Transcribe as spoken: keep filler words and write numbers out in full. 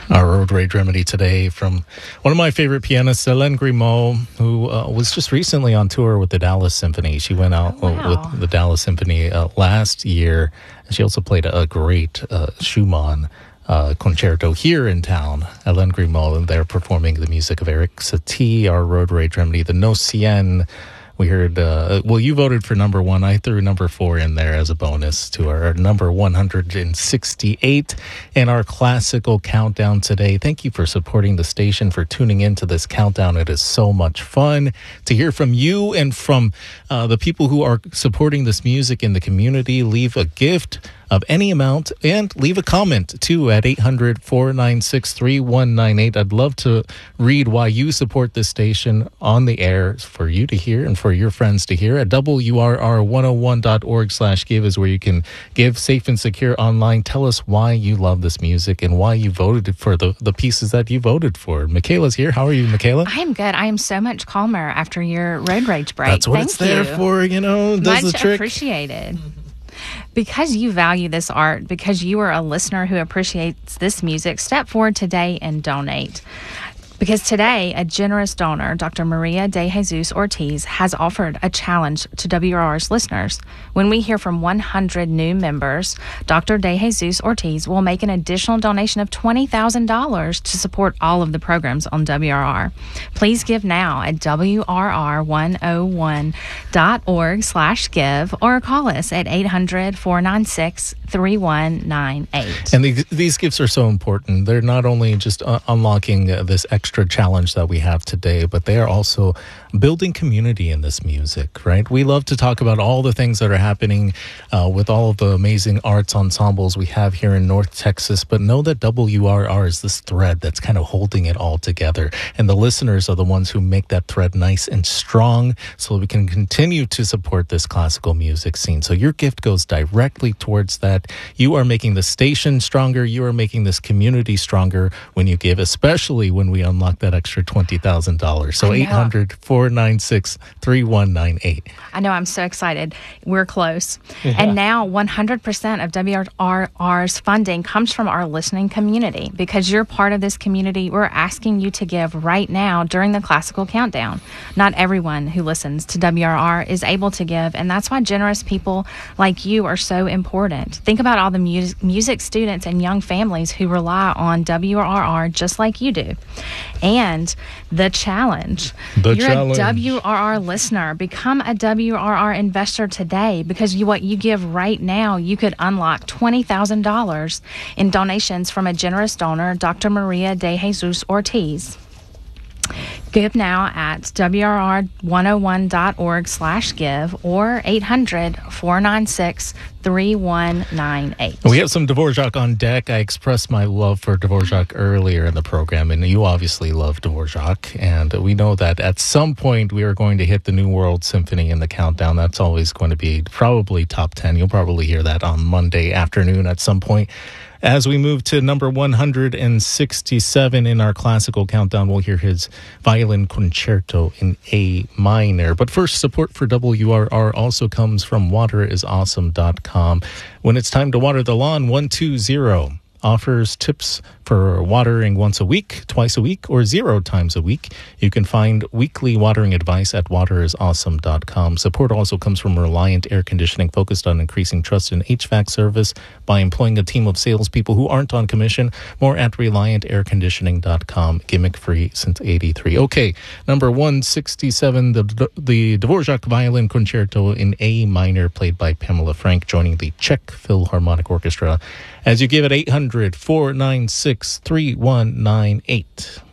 Our road rage remedy today from one of my favorite pianists, Hélène Grimaud, who uh, was just recently on tour with the Dallas Symphony. She went out oh, wow. with the Dallas Symphony uh, last year. And she also played a great uh, Schumann uh, concerto here in town. Hélène Grimaud, and they're performing the music of Erik Satie, our road rage remedy, the No Cien. We heard, uh, well, you voted for number one. I threw number four in there as a bonus to our, our number one hundred sixty-eight in our classical countdown today. Thank you for supporting the station, for tuning into this countdown. It is so much fun to hear from you and from uh, the people who are supporting this music in the community. Leave a gift of any amount and leave a comment too at eight hundred, four nine six, three one nine eight. I'd love to read why you support this station on the air for you to hear and for your friends to hear. At W R R one oh one dot org slash give is where you can give safe and secure online. Tell us why you love this music and why you voted for the, the pieces that you voted for. Michaela's here. How are you, Michaela? I am good. I am so much calmer after your road rage break. That's what Thank it's there you. for, you know, does Much the trick. appreciated. Because you value this art, because you are a listener who appreciates this music, step forward today and donate. Because today, a generous donor, Doctor Maria de Jesus Ortiz, has offered a challenge to W R R's listeners. When we hear from one hundred new members, Doctor de Jesus Ortiz will make an additional donation of twenty thousand dollars to support all of the programs on W R R. Please give now at W R R one oh one dot org slash give or call us at eight hundred, four nine six, three one nine eight. And the, these gifts are so important. They're not only just uh, unlocking uh, this extra challenge that we have today, but they are also building community in this music, right? We love to talk about all the things that are happening uh, with all of the amazing arts ensembles we have here in North Texas, but know that W R R is this thread that's kind of holding it all together. And the listeners are the ones who make that thread nice and strong so we can continue to support this classical music scene. So your gift goes directly towards that. You are making the station stronger. You are making this community stronger when you give, especially when we unlock that extra twenty thousand dollars. So eight hundred, four nine six, three one nine eight. I know, I'm so excited. We're close. Yeah. And now one hundred percent of W R R's funding comes from our listening community. Because you're part of this community, we're asking you to give right now during the classical countdown. Not everyone who listens to W R R is able to give, and that's why generous people like you are so important. Think about all the mu- music students and young families who rely on W R R just like you do. And the challenge. The You're challenge. a W R R listener. Become a W R R investor today, because you, what you give right now, you could unlock twenty thousand dollars in donations from a generous donor, Doctor Maria de Jesus Ortiz. Give now at W R R one oh one dot org slash give or eight hundred, four nine six, three one nine eight. We have some Dvorak on deck. I expressed my love for Dvorak earlier in the program, and you obviously love Dvorak. And we know that at some point we are going to hit the New World Symphony in the countdown. That's always going to be probably top ten. You'll probably hear that on Monday afternoon at some point. As we move to number one hundred sixty-seven in our classical countdown, we'll hear his violin concerto in A minor. But first, support for W R R also comes from water is awesome dot com. When it's time to water the lawn, one two zero offers tips for watering once a week, twice a week, or zero times a week. You can find weekly watering advice at water is awesome dot com. Support also comes from Reliant Air Conditioning, focused on increasing trust in H V A C service by employing a team of salespeople who aren't on commission. More at reliant air conditioning dot com. Gimmick free since eighty-three. Okay, number one sixty-seven, the, the Dvorak Violin Concerto in A minor, played by Pamela Frank, joining the Czech Philharmonic Orchestra. As you give it eight hundred, four nine six, three one nine eight.